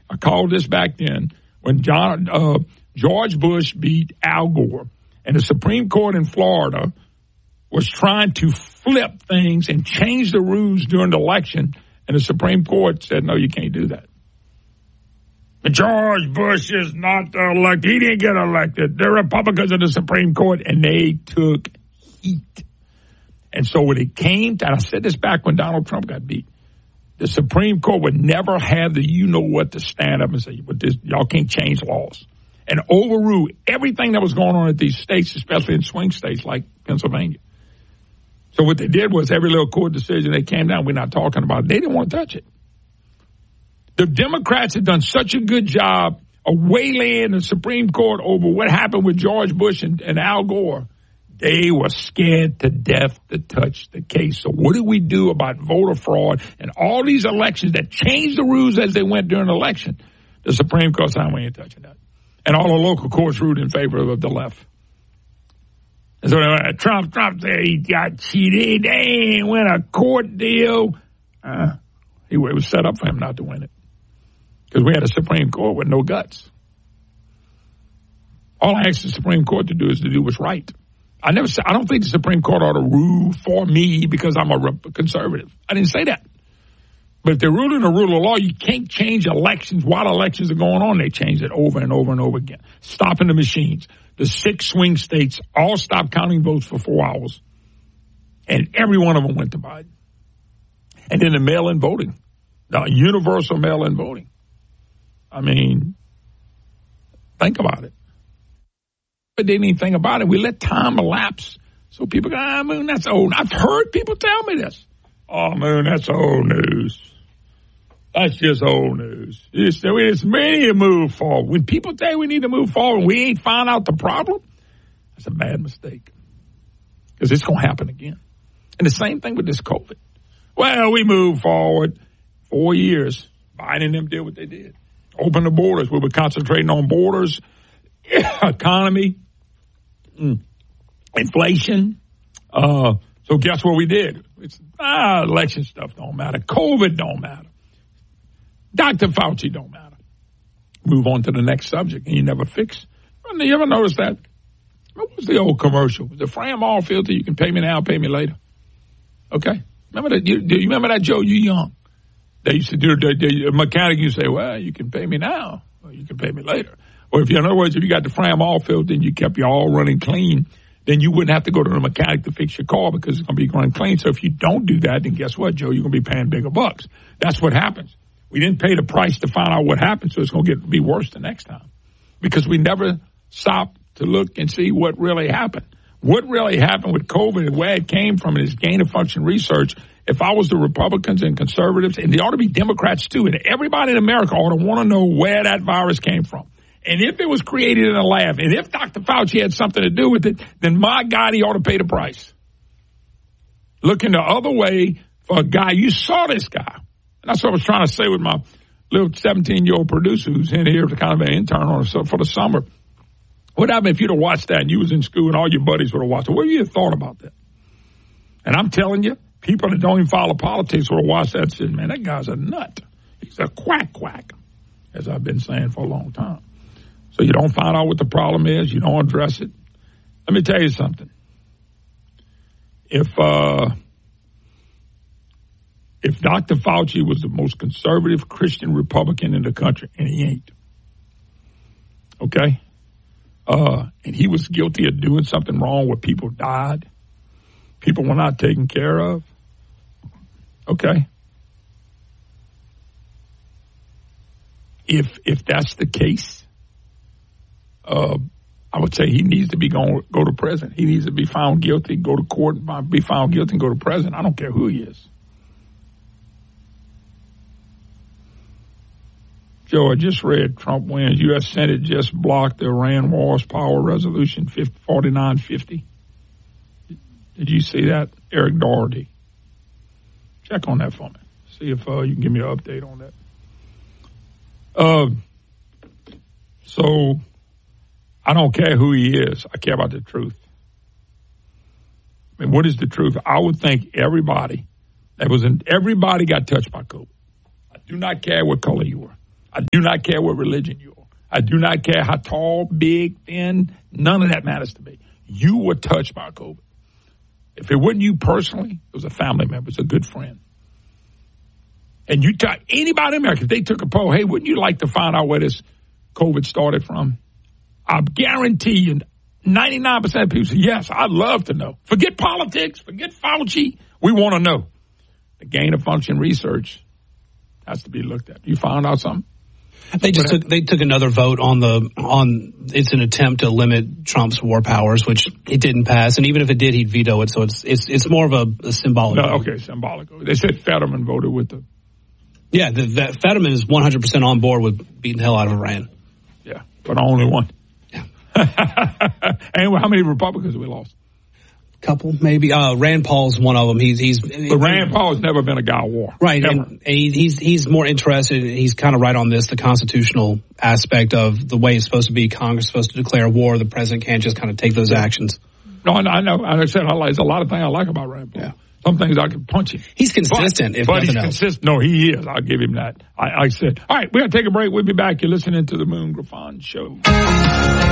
I called this back then when George Bush beat Al Gore, and the Supreme Court in Florida was trying to flip things and change the rules during the election, and the Supreme Court said, no, you can't do that. George Bush is not elected. He didn't get elected. The Republicans in the Supreme Court, and they took heat. And so when it came to, and I said this back when Donald Trump got beat, the Supreme Court would never have the you-know-what to stand up and say, but this, y'all can't change laws, and overrule everything that was going on at these states, especially in swing states like Pennsylvania. So what they did was every little court decision that came down, we're not talking about it. They didn't want to touch it. The Democrats had done such a good job of waylaying the Supreme Court over what happened with George Bush and Al Gore. They were scared to death to touch the case. So what do we do about voter fraud and all these elections that changed the rules as they went during the election? The Supreme Court said, we ain't touching that. And all the local courts ruled in favor of the left. And so Trump said he got cheated. They ain't win a court deal. It was set up for him not to win it. Because we had a Supreme Court with no guts. All I asked the Supreme Court to do is to do what's right. I don't think the Supreme Court ought to rule for me because I'm a conservative. I didn't say that. But if they're ruling a rule of law, you can't change elections while elections are going on. They change it over and over and over again. Stopping the machines. The 6 swing states all stopped counting votes for 4 hours. And every one of them went to Biden. And then the mail-in voting. The universal mail-in voting. I mean, think about it. But they didn't even think about it. We let time elapse. So people go, Moon, that's old. I've heard people tell me this. Oh, Moon, that's old news. That's just old news. It's many to move forward. When people say we need to move forward, we ain't found out the problem, that's a bad mistake. Because it's going to happen again. And the same thing with this COVID. Well, we moved forward 4 years. Biden and them did what they did. Open the borders. We were concentrating on borders, economy, inflation. So guess what we did? Election stuff don't matter. COVID don't matter. Dr. Fauci don't matter. Move on to the next subject, and you never fix. You ever notice that? What was the old commercial? The Fram all filter, you can pay me now, pay me later. Okay? Remember that? Do you remember that, Joe? You young. They used to do the mechanic. You say, well, you can pay me now, or you can pay me later. Or in other words, if you got the Fram all filter and you kept your all running clean, then you wouldn't have to go to the mechanic to fix your car because it's going to be running clean. So if you don't do that, then guess what, Joe? You're going to be paying bigger bucks. That's what happens. We didn't pay the price to find out what happened, so it's going to be worse the next time. Because we never stopped to look and see what really happened. What really happened with COVID and where it came from is gain-of-function research. If I was the Republicans and conservatives, and they ought to be Democrats too, and everybody in America ought to want to know where that virus came from. And if it was created in a lab, and if Dr. Fauci had something to do with it, then my God, he ought to pay the price. Looking the other way for a guy, you saw this guy. And that's what I was trying to say with my little 17-year-old producer who's in here, kind of an intern for the summer. What happened if you'd have watched that and you was in school and all your buddies would have watched it? What would you have thought about that? And I'm telling you, people that don't even follow politics would have watched that and said, man, that guy's a nut. He's a quack, as I've been saying for a long time. So you don't find out what the problem is. You don't address it. Let me tell you something. If Dr. Fauci was the most conservative Christian Republican in the country, and he ain't, okay, and he was guilty of doing something wrong where people died, people were not taken care of, okay, if that's the case, I would say he needs to go to prison. He needs to be found guilty, go to court, be found guilty, and go to prison. I don't care who he is. Joe, I just read Trump wins. U.S. Senate just blocked the Iran Wars Power Resolution 4950. Did you see that? Eric Doherty. Check on that for me. See if you can give me an update on that. So I don't care who he is. I care about the truth. I mean, what is the truth? I would think everybody got touched by COVID. I do not care what color you were. I do not care what religion you are. I do not care how tall, big, thin. None of that matters to me. You were touched by COVID. If it wasn't you personally, it was a family member. It's a good friend. And you tell anybody in America, if they took a poll, hey, wouldn't you like to find out where this COVID started from? I guarantee you 99% of people say, yes, I'd love to know. Forget politics. Forget Fauci. We want to know. The gain of function research has to be looked at. You found out something? They took another vote on it's an attempt to limit Trump's war powers, which it didn't pass, and even if it did, he'd veto it. So it's more of a symbolic. No, okay, symbolic. They said Fetterman voted with the. Yeah, Fetterman is 100% on board with beating the hell out of Iran. Yeah, but only one. Yeah. And how many Republicans we lost? Couple, maybe. Rand Paul's one of them. But Rand Paul has never been a guy of war. Right, Never. and he's more interested. He's kind of right on this, the constitutional aspect of the way it's supposed to be. Congress is supposed to declare war. The president can't just kind of take those actions. No, I know. I said there's a lot of things I like about Rand Paul. Yeah. Some things I can punch him. He's consistent, but he's consistent. No, he is. I'll give him that. I said, all right, we got to take a break. We'll be back. You're listening to the Moon Griffon Show.